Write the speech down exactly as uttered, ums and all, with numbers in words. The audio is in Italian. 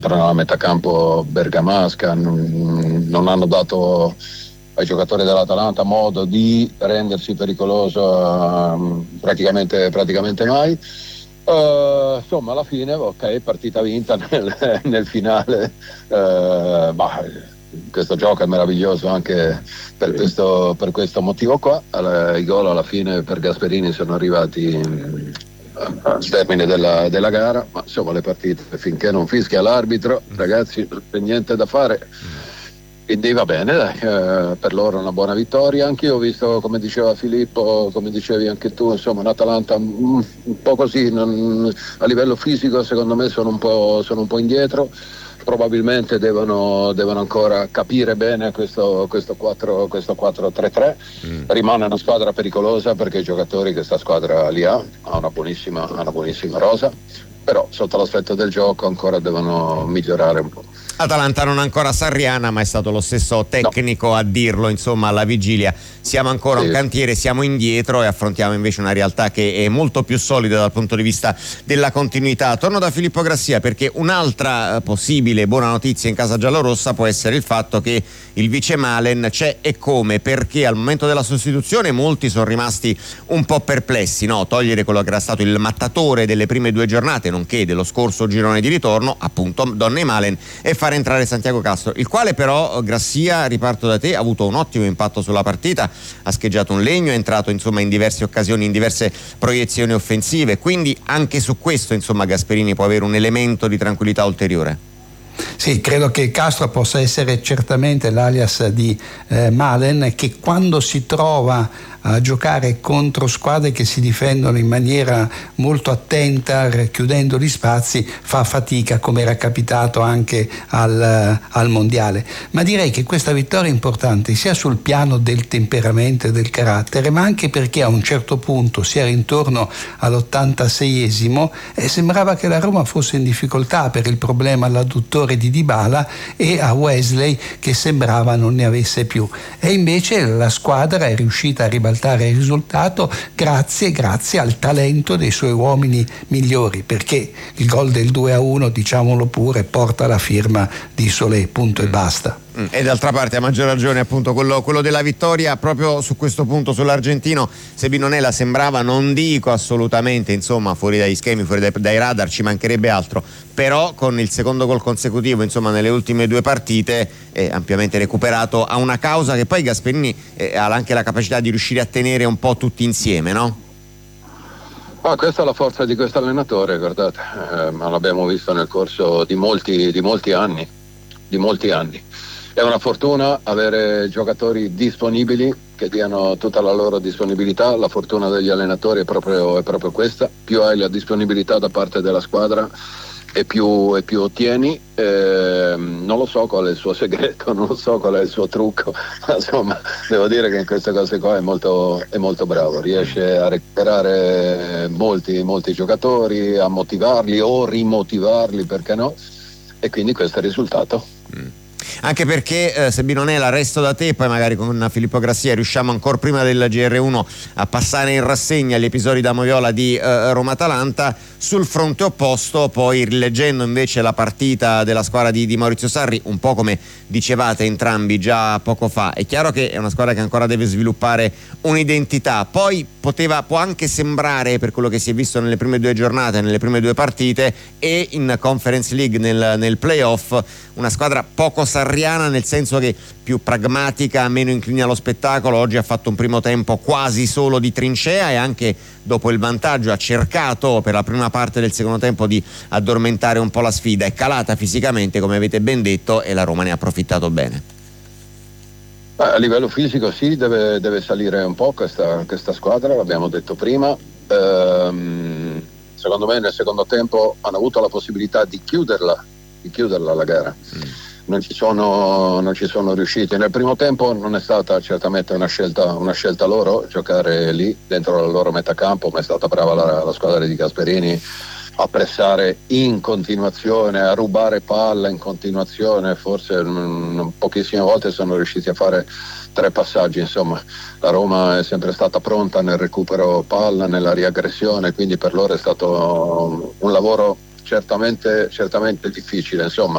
la metacampo bergamasca, non, non hanno dato ai giocatori dell'Atalanta modo di rendersi pericoloso uh, praticamente, praticamente mai. Uh, insomma, alla fine, ok, partita vinta nel, nel finale. Uh, bah, questo gioco è meraviglioso anche per questo, per questo motivo qua. All, I gol alla fine per Gasperini sono arrivati al termine della, della gara, ma insomma le partite finché non fischia l'arbitro, ragazzi, non c'è niente da fare. Quindi va bene, dai, eh, per loro una buona vittoria. Anch'io ho visto, come diceva Filippo, come dicevi anche tu, insomma, un Atalanta un, un po' così, non, a livello fisico secondo me sono un po', sono un po' indietro. Probabilmente devono, devono ancora capire bene questo, questo quattro tre tre. Mm. Rimane una squadra pericolosa perché i giocatori che sta squadra li ha, ha una buonissima, ha una buonissima rosa, però sotto l'aspetto del gioco ancora devono migliorare un po'. Atalanta non ancora sarriana, ma è stato lo stesso tecnico no. a dirlo, insomma, alla vigilia. Siamo ancora sì. un cantiere, siamo indietro e affrontiamo invece una realtà che è molto più solida dal punto di vista della continuità. Torno da Filippo Grassia perché un'altra possibile buona notizia in casa giallorossa può essere il fatto che il vice Malen c'è e come, perché al momento della sostituzione molti sono rimasti un po' perplessi, no? Togliere quello che era stato il mattatore delle prime due giornate, nonché dello scorso girone di ritorno, appunto Donny Malen, e fare entrare Santiago Castro, il quale però, Grassia, riparto da te, ha avuto un ottimo impatto sulla partita, ha scheggiato un legno, è entrato insomma in diverse occasioni, in diverse proiezioni offensive, quindi anche su questo insomma Gasperini può avere un elemento di tranquillità ulteriore. Sì, credo che Castro possa essere certamente l'alias di eh, Malen, che quando si trova a giocare contro squadre che si difendono in maniera molto attenta, chiudendo gli spazi, fa fatica, come era capitato anche al, al mondiale. Ma direi che questa vittoria è importante sia sul piano del temperamento e del carattere, ma anche perché a un certo punto, si era intorno all'ottantaseiesimo, eh, sembrava che la Roma fosse in difficoltà per il problema all'adduttore di Dybala e a Wesley, che sembrava non ne avesse più, e invece la squadra è riuscita a ribaltare il risultato grazie, grazie al talento dei suoi uomini migliori, perché il gol del due a uno, diciamolo pure, porta la firma di Solé, punto mm. e basta. Mm. E d'altra parte, a maggior ragione, appunto quello, quello della vittoria, proprio su questo punto, sull'argentino, se Binonella sembrava, non dico assolutamente insomma fuori dagli schemi, fuori dai, dai radar, ci mancherebbe altro, però con il secondo gol consecutivo insomma nelle ultime due partite è ampiamente recuperato, a una causa che poi Gasperini eh, ha anche la capacità di riuscire a tenere un po' tutti insieme, no? Ah, questa è la forza di questo allenatore, guardate, eh, ma l'abbiamo visto nel corso di molti, di molti anni, di molti anni. È una fortuna avere giocatori disponibili che diano tutta la loro disponibilità. La fortuna degli allenatori è proprio, è proprio questa: più hai la disponibilità da parte della squadra e più, e più ottieni. Eh, non lo so qual è il suo segreto, non lo so qual è il suo trucco, ma insomma devo dire che in queste cose qua è molto, è molto bravo, riesce a recuperare molti, molti giocatori, a motivarli o rimotivarli, perché no, e quindi questo è il risultato. Mm. Anche perché eh, se Binonella, resto da te, poi magari con Filippo Grassia riusciamo ancora prima del G R uno a passare in rassegna gli episodi da Moviola di eh, Roma-Atalanta. Sul fronte opposto, poi rileggendo invece la partita della squadra di, di Maurizio Sarri, un po' come dicevate entrambi già poco fa, è chiaro che è una squadra che ancora deve sviluppare un'identità, poi poteva, può anche sembrare, per quello che si è visto nelle prime due giornate, nelle prime due partite e in Conference League nel, nel playoff, una squadra poco sarriana, nel senso che più pragmatica, meno incline allo spettacolo. Oggi ha fatto un primo tempo quasi solo di trincea e anche dopo il vantaggio ha cercato per la prima parte del secondo tempo di addormentare un po' la sfida. È calata fisicamente, come avete ben detto, e la Roma ne ha approfittato bene. A livello fisico sì, deve, deve salire un po' questa, questa squadra, l'abbiamo detto prima. Ehm, secondo me nel secondo tempo hanno avuto la possibilità di chiuderla, di chiuderla la gara. Mm. Non ci sono, non ci sono riusciti. Nel primo tempo non è stata certamente una scelta, una scelta loro giocare lì dentro la loro metacampo, ma è stata brava la, la squadra di Gasperini a pressare in continuazione, a rubare palla in continuazione. Forse mh, pochissime volte sono riusciti a fare tre passaggi. Insomma, la Roma è sempre stata pronta nel recupero palla, nella riaggressione, quindi per loro è stato un lavoro certamente, certamente difficile. Insomma,